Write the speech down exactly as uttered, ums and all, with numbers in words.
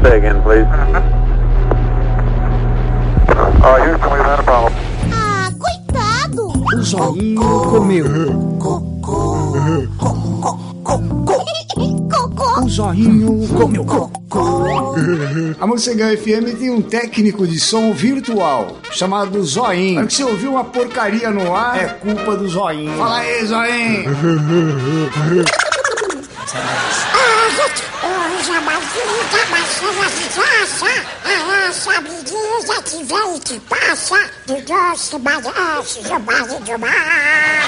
Say again, please. Uh, Houston, we've had a problem. Ah, coitado! O zoinho comeu. Cocô! Cocô! O zoinho comeu. A Morcegão F M tem um técnico de som virtual chamado Zoinho. Quando você ouviu uma porcaria no ar, é culpa do Zoinho. Fala aí, Zoinho! Ah, gente, hoje a barriga baixinha a nossa amiguinha que vem e que passa, de doce, bagaço, de base de mar.